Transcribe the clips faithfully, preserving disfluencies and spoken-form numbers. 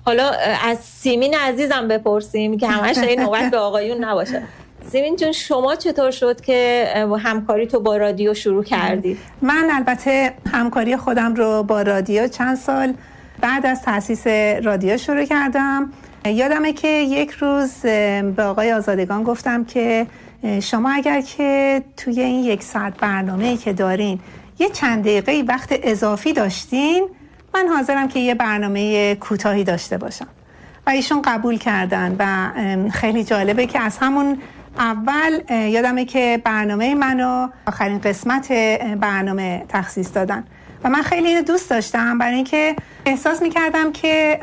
حالا از سیمین عزیزم بپرسیم که همش این نوبت به آقایون نباشه. سیمین جون، شما چطور شد که همکاری تو با رادیو شروع کردی؟ من البته همکاری خودم رو با رادیو چند سال بعد از تأسیس رادیو شروع کردم. یادمه که یک روز به آقای آزادگان گفتم که شما اگر که توی این یک ساعت برنامه‌ای که دارین یه چند دقیقه وقت اضافی داشتین، من حاضرم که یه برنامه کوتاهی داشته باشم. و ایشون قبول کردن و خیلی جالبه که از همون اول یادمه که برنامه منو آخرین قسمت برنامه تخصیص دادن و من خیلی اینو دوست داشتم، برای اینکه احساس میکردم که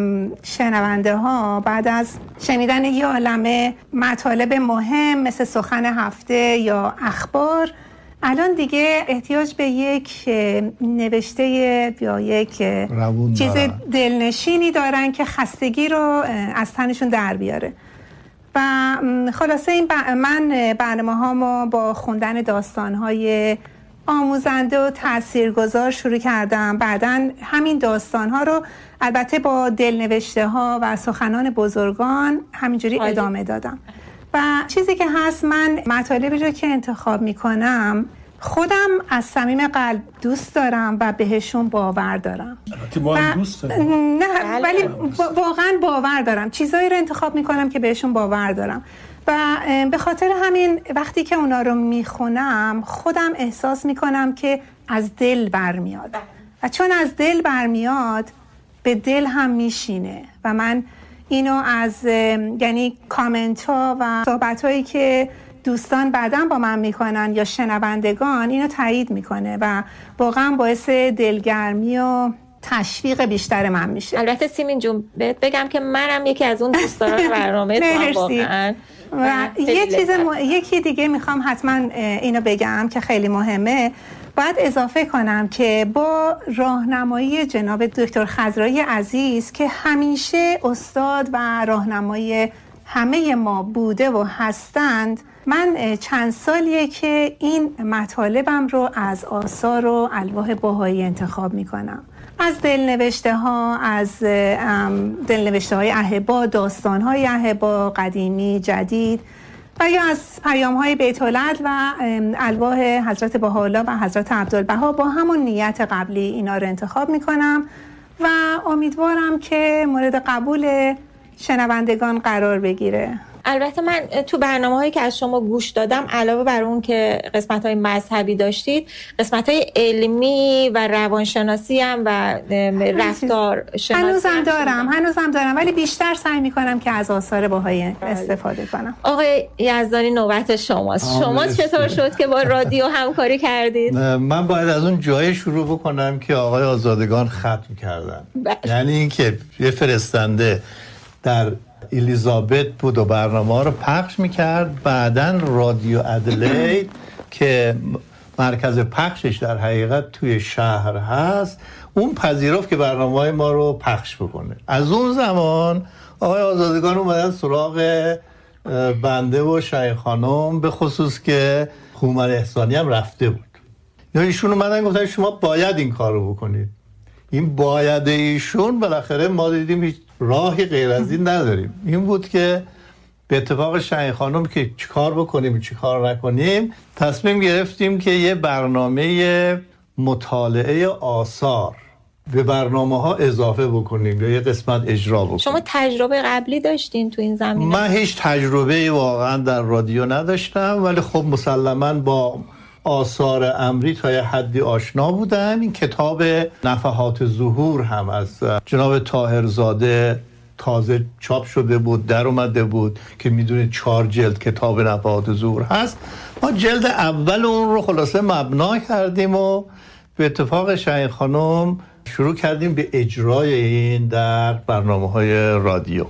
شنونده ها بعد از شنیدن یه عالمه مطالب مهم مثل سخن هفته یا اخبار الان دیگه احتیاج به یک نوشته یا یک چیز دلنشینی دارن که خستگی رو از تنشون در بیاره. و خلاصه این ب... من برنامه هامو با خوندن داستان‌های آموزنده و تاثیرگذار شروع کردم. بعدن همین داستان‌ها رو البته با دلنوشته ها و سخنان بزرگان همینجوری آلی. ادامه دادم. و چیزی که هست، من مطالبی رو که انتخاب میکنم خودم از صمیم قلب دوست دارم و بهشون باور دارم. و دوست دارم. نه ولی واقعا باور دارم. چیزایی رو انتخاب میکنم که بهشون باور دارم و به خاطر همین وقتی که اونا رو میخونم خودم احساس میکنم که از دل برمیاد و چون از دل برمیاد به دل هم میشینه و من اینو از یعنی کامنت ها و صحبت هایی که دوستان بعداً با من میکنن یا شنوندگان اینو تایید میکنه و واقعا باعث دلگرمی و تشویق بیشتر من میشه. البته سیمین جون بهت بگم که منم یکی از اون دوستان برنامه تو واقعا. و یه چیز م... یکی دیگه میخوام حتما اینو بگم که خیلی مهمه. باید اضافه کنم که با راهنمایی جناب دکتر خضرایی عزیز که همیشه استاد و راهنمای همه ما بوده و هستند، من چند سالیه که این مطالبم رو از آثار و الواح بهایی انتخاب میکنم. از دلنوشته ها، از دلنوشته های اهبا، داستان های اهبا قدیمی جدید و یا از پیام های بیت‌العدل و الواح حضرت بهاءالله و حضرت عبدالبها با همون نیت قبلی اینا رو انتخاب میکنم و امیدوارم که مورد قبول شنوندگان قرار بگیره. البته من تو برنامه‌هایی که از شما گوش دادم علاوه بر اون که قسمت‌های مذهبی داشتید، قسمت‌های علمی و روانشناسی هم و رفتار شناسی هنوزم دارم هنوزم دارم ولی بیشتر سعی می‌کنم که از آثار بهایی استفاده کنم. آقای یزدانی نوبت شماست. شما چطور شد که با رادیو همکاری کردید؟ من باید از اون جای شروع بکنم که آقای آزادگان ختم کردن. یعنی اینکه یه فرستنده در الیزابت بود و برنامه ها رو پخش میکرد، بعدن رادیو ادلید که مرکز پخشش در حقیقت توی شهر هست اون پذیرفت که برنامه های ما رو پخش بکنه. از اون زمان آقای آزادگان اومدن سراغ بنده و شایخ خانم، به خصوص که هومن احسانی هم رفته بود. یا ایشون اومدن گفتن شما باید این کار رو بکنید. این باید ایشون بالاخره ما دیدیم هیچ راهی غیر از این نداریم. این بود که به اتفاق شایخ خانم که چیکار بکنیم چیکار نکنیم تصمیم گرفتیم که یه برنامه مطالعه آثار به برنامه ها اضافه بکنیم یا یه قسمت اجرا بکنیم. شما تجربه قبلی داشتین تو این زمینه؟ من هیچ تجربه واقعا در رادیو نداشتم ولی خب مسلماً با آثار امری تا یه حدی آشنا بودم. این کتاب نفحات ظهور هم از جناب طاهرزاده تازه چاپ شده بود، در اومده بود که میدونید چهار جلد کتاب نفحات ظهور هست. ما جلد اول اون رو خلاصه مبنا کردیم و به اتفاق شایخ خانم شروع کردیم به اجرای این در برنامه‌های رادیو.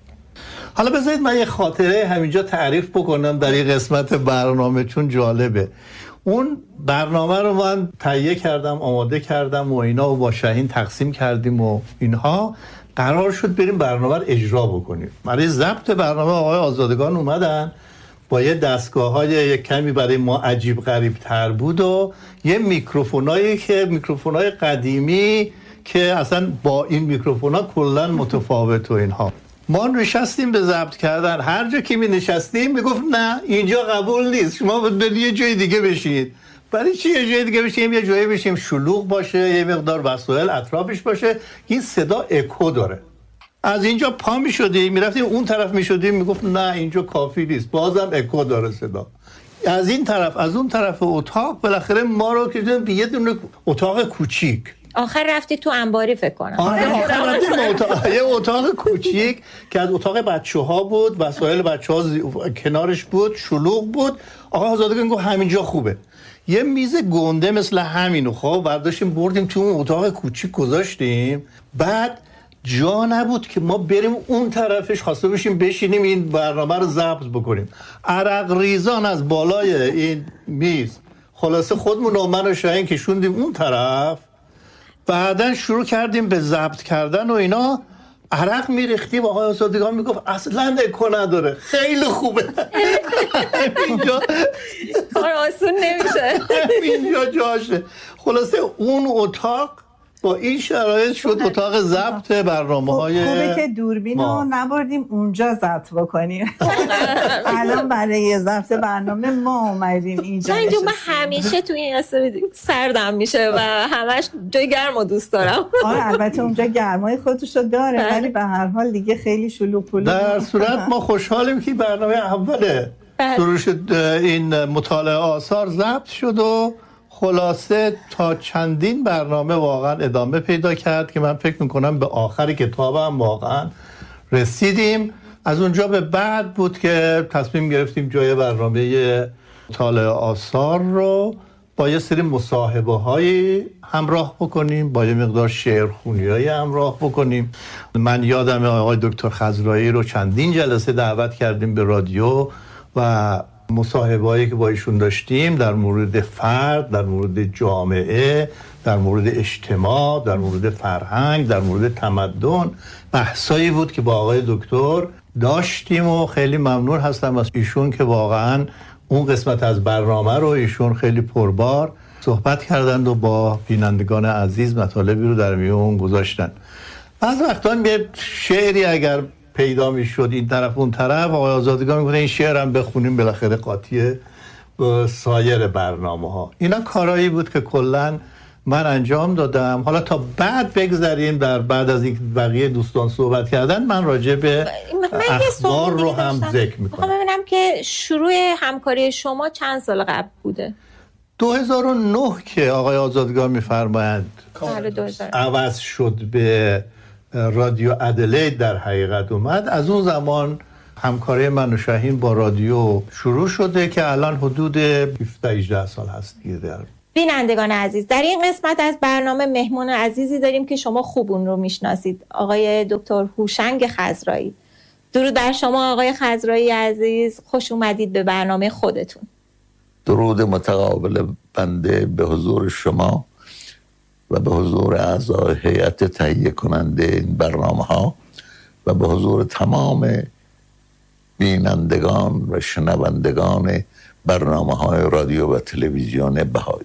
حالا بذارید من یه خاطره همینجا تعریف بکنم در این قسمت برنامه چون جالبه. اون برنامه رو من تهیه کردم، آماده کردم و اینا و با شاهین تقسیم کردیم و اینها قرار شد بریم برنامه رو اجرا بکنیم. برای ضبط برنامه آقای آزادگان اومدن با یه دستگاه‌های یک کمی برای ما عجیب غریب تر بود و یه میکروفونایی که میکروفونای قدیمی که اصلا با این میکروفونا کلا متفاوت و اینها. ما نشستیم به ضبط کردن، هر جا که می نشستیم میگفت نه اینجا قبول نیست، شما باید یه جای دیگه بشید. برای چی یه جای دیگه بشیم؟ یه جایی بشیم شلوغ باشه، یه مقدار وسایل اطرافش باشه، این صدا اکو داره. از اینجا پا می شدیم میرفتیم اون طرف می شدیم میگفت نه اینجا کافی نیست، بازم اکو داره صدا. از این طرف از اون طرف اتاق بالاخره ما رو کشیدن به یه دونه اتاق کوچیک. آخر رفتی تو انباری فکر کنم. آره آخر رفتیم اتاق یه اتاق کوچیک که از اتاق بچه‌ها بود، وسایل بچه‌ها زی... کنارش بود، شلوغ بود. آقا آزادگان گفت همینجا خوبه. یه میز گنده مثل همینو خب برداشتیم بردیم تو اون اتاق کوچیک گذاشتیم. بعد جا نبود که ما بریم اون طرفش، خواسته باشیم بشینیم این برنامه رو ضبط بکنیم. عرق ریزان از بالای این میز خلاصه خودمون و من و شاهین کشوندیم اون طرف. بعدن شروع کردیم به ضبط کردن و اینا، عرق میریختیم. آقای آزادگان میگفت اصلا اکو نداره، خیلی خوبه. اینجا آسون نمیشه، اینجا جاشه. خلاصه اون اتاق با این شرایط شد اتاق ضبط برنامه‌های. خوبه که دوربین رو نبردیم اونجا ضبط بکنیم. الان برای ضبط برنامه ما اومدیم اینجا. اینجا من همیشه تو این استودیو سردم میشه و همش جای گرم رو دوست دارم. آره البته اونجا گرمای خودشو داره ولی به هر حال دیگه خیلی شلوغ پلوغ. در صورت ما خوشحالیم که برنامه اوله سروش این مطالعه آثار ضبط شد و خلاصه تا چندین برنامه واقعا ادامه پیدا کرد که من فکر میکنم به آخر کتابم واقعا رسیدیم. از اونجا به بعد بود که تصمیم گرفتیم جای برنامه مطالعه آثار رو با یه سری مصاحبه های همراه بکنیم، با یه مقدار شعرخوانی های همراه بکنیم. من یادم آقای دکتر خضرایی رو چندین جلسه دعوت کردیم به رادیو و مصاحبه‌ای که با ایشون داشتیم در مورد فرد، در مورد جامعه، در مورد اجتماع، در مورد فرهنگ، در مورد تمدن، بحثایی بود که با آقای دکتر داشتیم و خیلی ممنون هستم از ایشون که واقعا اون قسمت از برنامه رو ایشون خیلی پربار صحبت کردند و با بینندگان عزیز مطالبی رو در میون گذاشتن. بعض وقتا یه شعری اگر پیدا میشد این طرف اون طرف، آقای آزادگان میگه این شعرم بخونیم بالاخره قاطی سایر برنامه ها. اینا کارایی بود که کلا من انجام دادم. حالا تا بعد بگذاریم در بعد از این بقیه دوستان صحبت کردن من راجع به اخبار رو هم ذکر میکنم. میخوام ببینم که شروع همکاری شما چند سال قبل بوده؟ دو هزار و نه که آقای آزادگان میفرمایند عوض شد به رادیو ادلید در حقیقت اومد. از اون زمان همکاری من و شاهین با رادیو شروع شده که الان حدود هفده هجده سال هست دیگه. بینندگان عزیز، در این قسمت از برنامه مهمون عزیزی داریم که شما خوب اون رو میشناسید، آقای دکتر هوشنگ خضرایی. درود بر شما آقای خضرایی عزیز، خوش اومدید به برنامه خودتون. درود متقابل بنده به حضور شما و به حضور اعضای هیئت تهیه کننده این برنامه ها و به حضور تمام بینندگان و شنوندگان برنامه های رادیو و تلویزیون بهایی.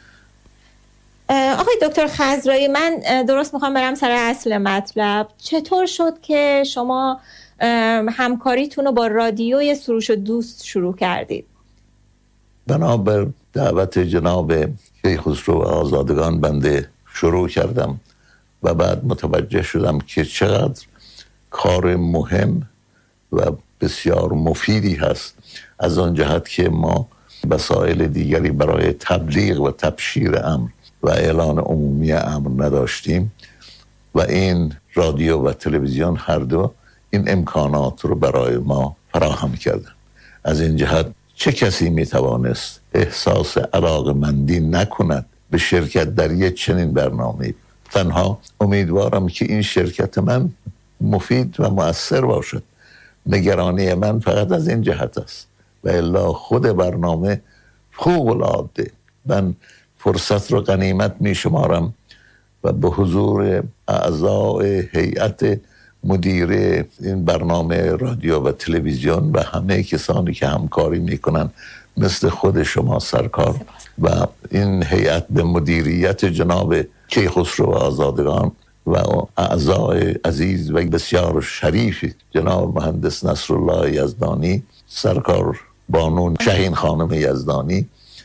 آقای دکتر خضرایی، من درست میخوام برم سر اصل مطلب. چطور شد که شما همکاریتون رو با رادیوی سروش و دوست شروع کردید؟ بنابر دعوت جناب کیخسرو آزادگان بنده شروع کردم و بعد متوجه شدم که چقدر کار مهم و بسیار مفیدی هست، از آن جهت که ما وسایل دیگری برای تبلیغ و تبشیر امر و اعلان عمومی امر نداشتیم و این رادیو و تلویزیون هر دو این امکانات رو برای ما فراهم کردن. از این جهت چه کسی میتوانست احساس علاقمندی نکند به شرکت در یک چنین برنامه؟ تنها امیدوارم که این شرکت من مفید و مؤثر باشد. نگرانی من فقط از این جهت است و الا خود برنامه فوق العاده. من فرصت رو غنیمت می شمارم و به حضور اعضای هیئت مدیره این برنامه رادیو و تلویزیون و همه کسانی که همکاری میکنن مثل خود شما سرکار و این هیئت به مدیریت جناب کیخسرو آزادگان و اعضای عزیز و بسیار شریف جناب مهندس نصرالله یزدانی، سرکار بانو شهین خانم یزدانی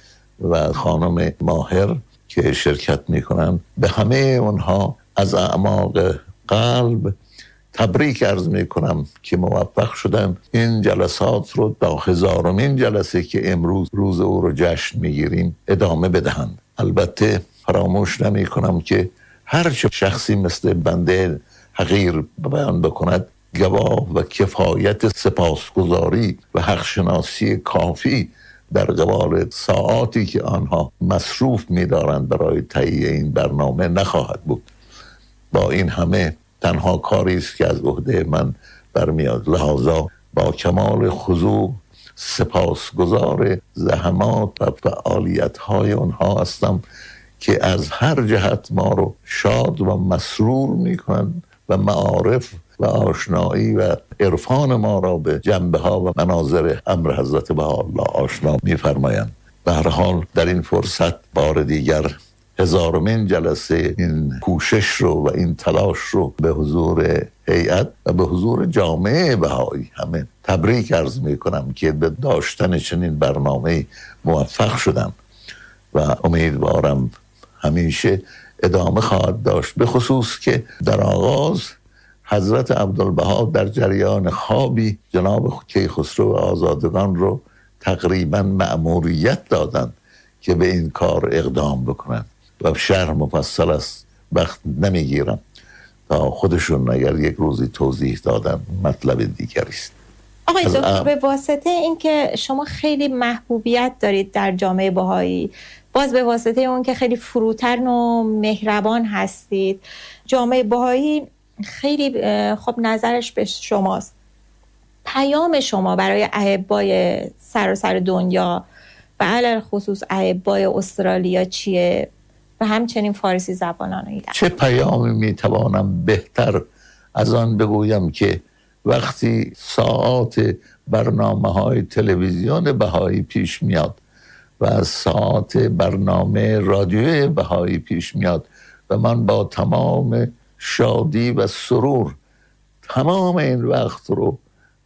و خانم ماهر که شرکت میکنن، به همه اونها از اعماق قلب تبریک عرض میکنم که موفق شدن این جلسات رو تا هزارمین جلسه که امروز روز او رو جشن میگیریم ادامه بدهند. البته فراموش نمی کنم که هر چه شخصی مثل بنده حقیر بیان بکند، گواه و کفایت سپاسگزاری و حقشناسی کافی در قبال ساعاتی که آنها مصروف می‌دارند برای تهیه این برنامه نخواهد بود. با این همه تنها کاری است که از عهده من برمیاد، لحاظا با کمال خضوع سپاسگزار زحمات و فعالیت‌های اونها هستم که از هر جهت ما رو شاد و مسرور می‌کنند و معارف و آشنایی و عرفان ما را به جنبه ها و مناظر امر حضرت بهاءالله آشنا می‌فرمایند. به هر حال در این فرصت بار دیگر هزارمین جلسه این کوشش رو و این تلاش رو به حضور هیئت و به حضور جامعه بهایی همه تبریک عرض می‌کنم که به داشتن چنین برنامه موفق شدم و امیدوارم همیشه ادامه خواهد داشت، به خصوص که در آغاز حضرت عبدالبها در جریان خوابی جناب کیخسرو آزادگان رو تقریبا مأموریت دادند که به این کار اقدام بکنند و شرح مفصل است وقت نمیگیرم تا خودشون اگر یک روزی توضیح دادن مطلب دیگری است. آقای دکتر، به واسطه اینکه شما خیلی محبوبیت دارید در جامعه بهایی، باز به واسطه اون که خیلی فروتن و مهربان هستید، جامعه بهایی خیلی خب نظرش به شماست. پیام شما برای احبای سراسر دنیا و علل خصوص احبای استرالیا چیه و همچنین فارسی زبانان ایران؟ چه پیامی میتوانم بهتر از آن بگویم که وقتی ساعات برنامه‌های تلویزیون بهایی پیش میاد و ساعت برنامه رادیوی بهایی پیش میاد و من با تمام شادی و سرور تمام این وقت رو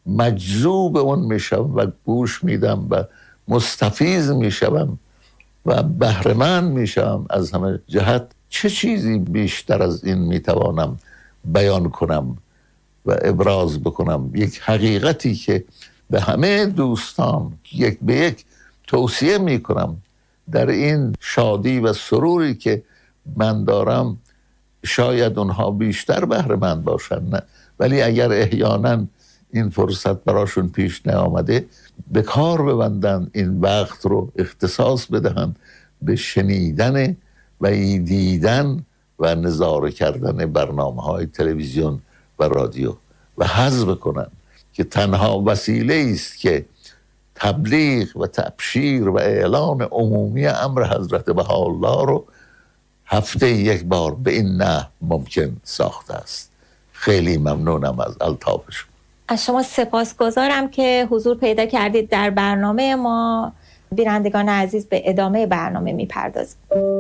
مجذوب اون میشم و گوش میدم و مستفیض میشم و بهره‌مند میشم از همه جهت، چه چیزی بیشتر از این میتوانم بیان کنم و ابراز بکنم؟ یک حقیقتی که به همه دوستان یک به یک توصیه میکنم در این شادی و سروری که من دارم، شاید اونها بیشتر بهره‌مند باشن، نه ولی اگر احیانا این فرصت براشون پیش نیامده، به کار ببندن این وقت رو اختصاص بدهن به شنیدن و دیدن و نظاره کردن برنامه‌های تلویزیون و رادیو و حظ کنن که تنها وسیله است که تبلیغ و تبشیر و اعلان عمومی امر حضرت بهاءالله رو هفته یک بار به این نحو ممکن ساخته است. خیلی ممنونم از الطافشون. از شما سپاسگزارم که حضور پیدا کردید در برنامه ما. بینندگان عزیز، به ادامه برنامه میپردازیم.